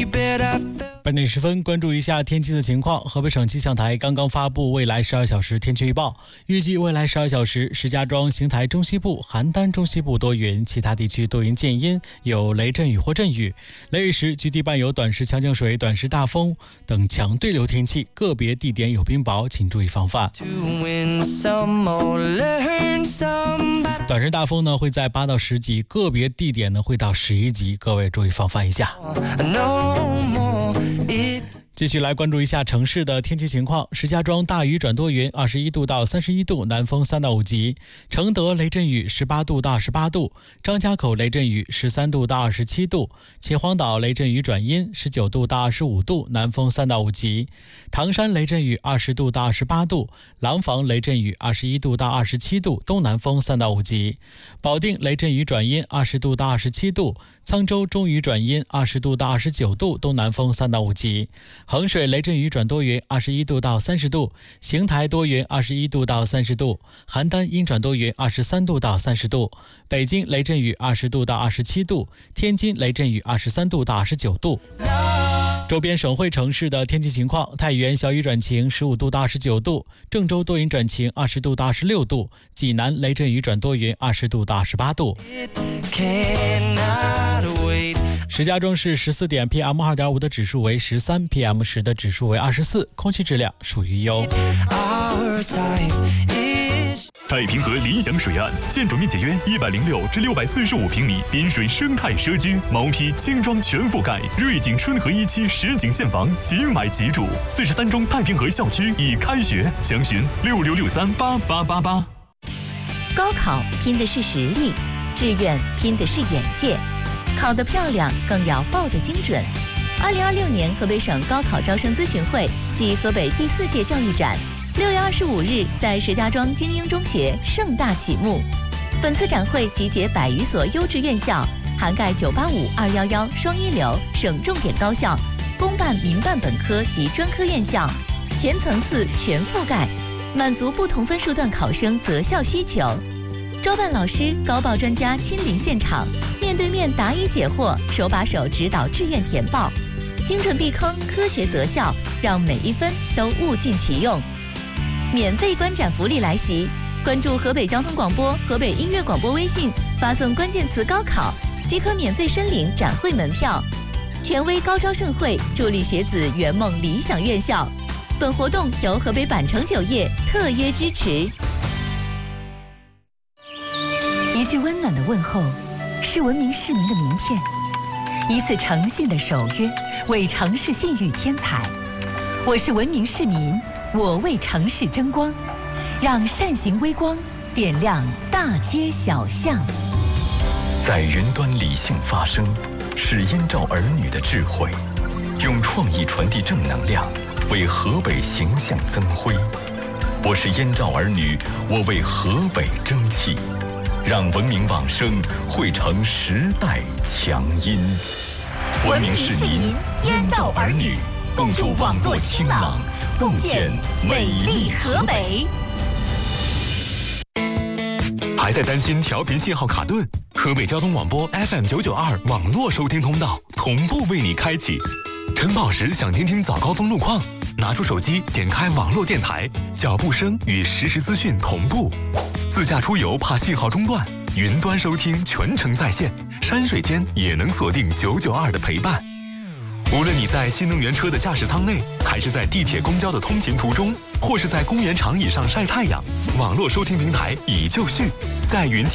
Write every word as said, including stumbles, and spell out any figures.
八点十分，关注一下天气的情况。河北省气象台刚刚发布未来十二小时天气预报，预计未来十二小时，石家庄、邢台中西部、邯郸中西部多云，其他地区多云见阴，有雷阵雨或阵雨。雷雨时，局地伴有短时强降水、短时大风等强对流天气，个别地点有冰雹，请注意防范。短时大风呢会在八到十级，个别地点呢会到十一级，各位注意防范一下。继续来关注一下城市的天气情况。石家庄大雨转多云，二十一度到三十一度，南风三到五级。承德雷阵雨，十八度到二十八度。张家口雷阵雨，十三度到二十七度。秦皇岛雷阵雨转阴，十九度到二十五度，南风三到五级。唐山雷阵雨，二十度到二十八度。廊坊雷阵雨，二十一度到二十七度，东南风三到五级。保定雷阵雨转阴，二十度到二十七度。沧州中雨转阴，二十度到二十九度，东南风三到五级。衡水雷阵雨转多云，二十一度到三十度。邢台多云，二十一度到三十度。邯郸阴转多云，二十三度到三十度。北京雷阵雨，二十度到二十七度。天津雷阵雨，二十三度到二十九度。周边省会城市的天气情况：太原小雨转晴，十五度到二十九度；郑州多云转晴，二十度到二十六度；济南雷阵雨转多云，二十度到二十八度。石家庄市十四点 P M 二点五 的指数为十三 ，P M 十 的指数为二十四，空气质量属于优。 太平河理想水岸，建筑面积约一百零六至六百四十五平米，滨水生态社区，毛坯轻装全覆盖，瑞景春和一期实景现房，即买即住。四十三中太平河校区已开学，详询六六六三八八八八。 高考拼的是实力，志愿拼的是眼界，考得漂亮更要报得精准。二零二六年河北省高考招生咨询会暨河北第四届教育展，六月二十五日在石家庄精英中学盛大启幕。本次展会集结百余所优质院校，涵盖九八五、二一一双一流省重点高校、公办、民办本科及专科院校，全层次全覆盖，满足不同分数段考生择校需求。招办老师、高报专家亲临现场，面对面答疑解惑，手把手指导志愿填报，精准避坑，科学择校，让每一分都物尽其用。免费观展福利来袭，关注河北交通广播、河北音乐广播微信，发送关键词高考，即可免费申领展会门票。权威高招盛会，助力学子圆梦理想院校。本活动由河北百城酒业特约支持。一句温暖的问候，是文明市民的名片；一次诚信的守约，为城市信誉添彩。我是文明市民，我为城市争光，让善行微光点亮大街小巷。 在云端理性发声，是燕赵儿女的智慧，用创意传递正能量，为河北形象增辉。我是燕赵儿女，我为河北争气。让文明往生汇成时代强音。 文明市民，燕赵儿女，共筑网络清朗，共建美丽河北。 还在担心调频信号卡顿？河北交通广播 F M 九九二网络收听通道同步为你开启。晨跑时想听听早高峰路况，拿出手机点开网络电台，脚步声与实时资讯同步。自驾出游怕信号中断，云端收听全程在线，山水间也能锁定九九二的陪伴。无论你在新能源车的驾驶舱内，还是在地铁公交的通勤途中，或是在公园长椅上晒太阳，网络收听平台已就绪，在云